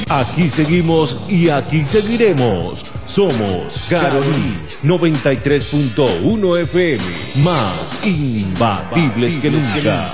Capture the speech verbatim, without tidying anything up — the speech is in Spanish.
Aquí seguimos y aquí seguiremos. Somos Caroní noventa y tres punto uno F M, más imbatibles que nunca.